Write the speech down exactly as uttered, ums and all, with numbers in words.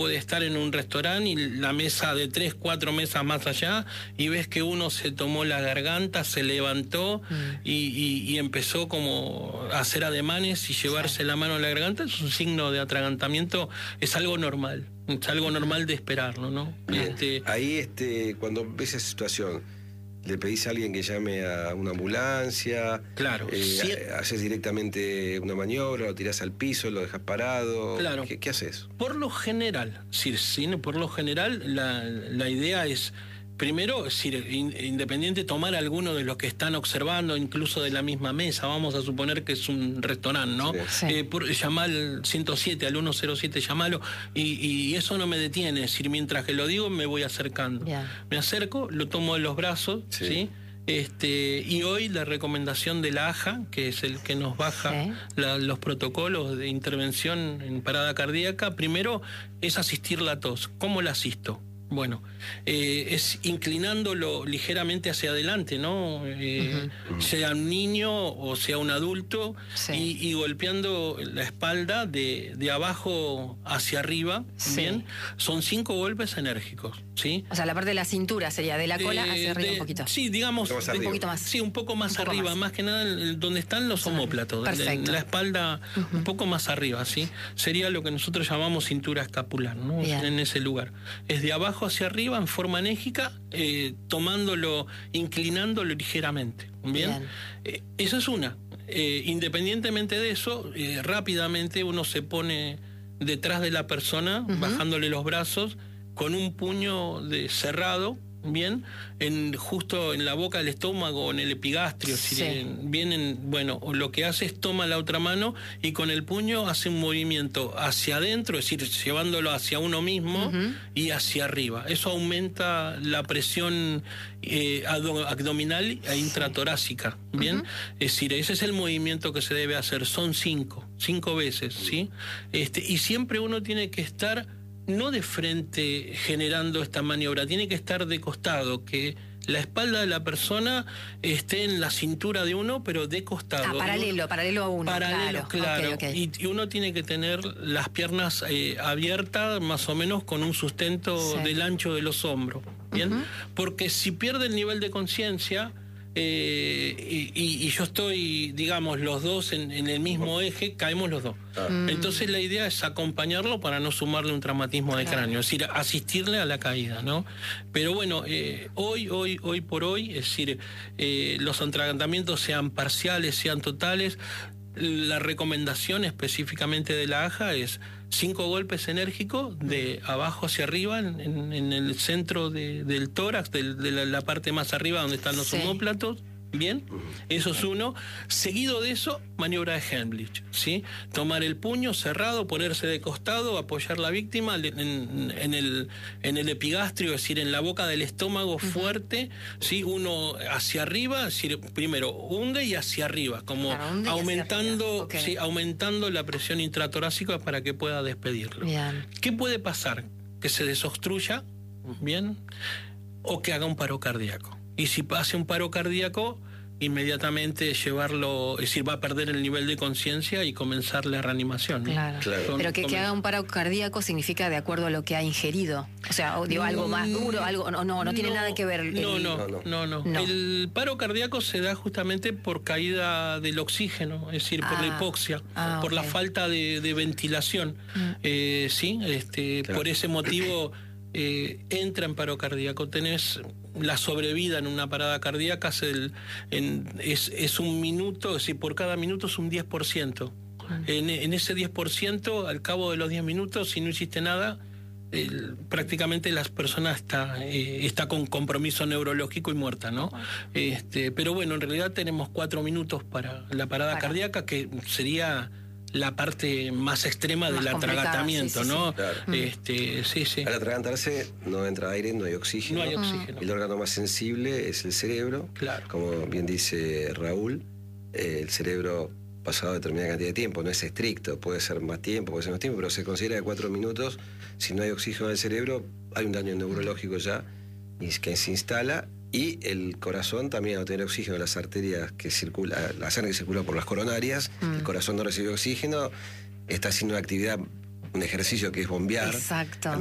puede estar en un restaurante y la mesa de tres, cuatro mesas más allá, y ves que uno se tomó la garganta, se levantó mm. y, y, y empezó como a hacer ademanes y llevarse sí. la mano a la garganta. Es un signo de atragantamiento, es algo normal, es algo normal de esperarlo, ¿no? Este... Ahí, este, cuando ves esa situación, ¿le pedís a alguien que llame a una ambulancia? Claro. Eh, sí. ¿Haces directamente una maniobra, lo tirás al piso, lo dejas parado? Claro. ¿Qué, qué haces? Por lo general, sí, sí, por lo general la, la idea es, primero, es decir, independiente, tomar a alguno de los que están observando, incluso de la misma mesa, vamos a suponer que es un restaurante, ¿no? Sí. Eh, por, llamar al ciento siete, al ciento siete, llamalo, y, y eso no me detiene, es decir, mientras que lo digo me voy acercando. Yeah. Me acerco, lo tomo de los brazos, ¿sí? ¿sí? Este, y hoy la recomendación de la A J A, que es el que nos baja sí. la, los protocolos de intervención en parada cardíaca, primero es asistir la tos. ¿Cómo la asisto? Bueno, eh, es inclinándolo ligeramente hacia adelante, ¿no? Eh, uh-huh. Sea un niño o sea un adulto, sí. y, y golpeando la espalda de, de abajo hacia arriba, sí. ¿bien? Son cinco golpes enérgicos, ¿sí? O sea, la parte de la cintura sería de la cola eh, hacia arriba de, un poquito. Sí, digamos, un, un poquito más. Sí, un poco más un poco arriba, más. más que nada donde están los omóplatos, Perfecto. de la espalda uh-huh. un poco más arriba, ¿sí? Sería lo que nosotros llamamos cintura escapular, ¿no? Bien. En ese lugar. Es de abajo hacia arriba en forma enérgica, eh, tomándolo, inclinándolo ligeramente. Bien, Bien. Eh, eso es una. Eh, independientemente de eso, eh, rápidamente uno se pone detrás de la persona, uh-huh. bajándole los brazos, con un puño de cerrado, bien, en, justo en la boca del estómago, en el epigastrio, sí. si vienen, bueno, lo que hace es toma la otra mano y con el puño hace un movimiento hacia adentro, es decir, llevándolo hacia uno mismo uh-huh. y hacia arriba. Eso aumenta la presión eh, abdominal e intratorácica, bien, uh-huh. es decir, ese es el movimiento que se debe hacer. Son cinco, cinco veces, ¿sí? Este, y siempre uno tiene que estar no de frente generando esta maniobra, tiene que estar de costado, que la espalda de la persona esté en la cintura de uno, pero de costado. Ah, paralelo, uno, paralelo a uno. Paralelo, claro. claro. Okay, okay. Y, y uno tiene que tener las piernas eh, abiertas, más o menos con un sustento sí. del ancho de los hombros, ¿bien? Uh-huh. Porque si pierde el nivel de conciencia, Eh, y, y, y yo estoy, digamos, los dos en, en el mismo eje, caemos los dos. Ah. Mm. Entonces la idea es acompañarlo para no sumarle un traumatismo de cráneo, es decir, asistirle a la caída, ¿no? Pero bueno, eh, hoy, hoy, hoy por hoy, es decir, eh, los atragantamientos sean parciales, sean totales, la recomendación específicamente de la A J A es cinco golpes enérgicos de abajo hacia arriba, en, en, en el centro de, del tórax, de, de la, la parte más arriba donde están los sí. omóplatos. Bien, eso es uno. Seguido de eso, maniobra de Heimlich, ¿sí? Tomar el puño cerrado, ponerse de costado, apoyar la víctima en, en, el, en el epigastrio, es decir, en la boca del estómago uh-huh. fuerte, ¿sí? Uno hacia arriba, es decir, primero hunde y hacia arriba, como claro, aumentando, okay. sí, aumentando la presión intratorácica para que pueda despedirlo. Bien. ¿Qué puede pasar? Que se desobstruya, ¿bien? O que haga un paro cardíaco. Y si hace un paro cardíaco, inmediatamente llevarlo, es decir, va a perder el nivel de conciencia y comenzar la reanimación, ¿no? Claro. Claro. Son, Pero que, que haga un paro cardíaco significa de acuerdo a lo que ha ingerido. O sea, o digo, algo más duro, algo no, no, no tiene no, nada que ver. El, no, no, no, no, no, no. El paro cardíaco se da justamente por caída del oxígeno, es decir, por ah, la hipoxia, ah, por okay. la falta de, de ventilación. Mm. Eh, sí, este, claro. Por ese motivo eh, entra en paro cardíaco. Tenés la sobrevida en una parada cardíaca es, el, en, es, es un minuto, es decir, por cada minuto es un diez por ciento. En, en ese diez por ciento, al cabo de los diez minutos, si no hiciste nada, el, prácticamente la persona está, eh, está con compromiso neurológico y muerta, ¿no? Este, pero bueno, en realidad tenemos cuatro minutos para la parada para. cardíaca, que sería la parte más extrema más del atragantamiento, sí, sí, ¿no? Sí. Claro. Este, sí, sí. Al atragantarse no entra aire, no hay oxígeno. No hay oxígeno. El órgano más sensible es el cerebro. Claro. Como bien dice Raúl, eh, el cerebro, pasado determinada cantidad de tiempo, no es estricto, puede ser más tiempo, puede ser menos tiempo, pero se considera que cuatro minutos, si no hay oxígeno en el cerebro, hay un daño neurológico ya, y que se instala. Y el corazón también, al tener oxígeno, las arterias que circula, la sangre que circula por las coronarias, mm. el corazón no recibe oxígeno, está haciendo una actividad un ejercicio que es bombear. Exacto.